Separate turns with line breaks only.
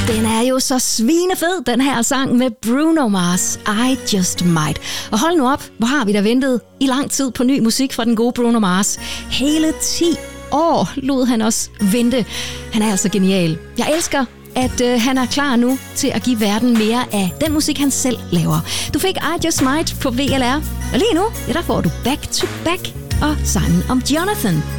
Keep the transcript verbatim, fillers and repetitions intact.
Den er jo så svinefed, den her sang med Bruno Mars, I Just Might. Og hold nu op, hvor har vi da ventet i lang tid på ny musik fra den gode Bruno Mars. Hele ti år lod han også vente. Han er altså genial. Jeg elsker, at øh, han er klar nu til at give verden mere af den musik, han selv laver. Du fik I Just Might på V L R, og lige nu, ja, der får du Back to Back og sangen om Jonathan.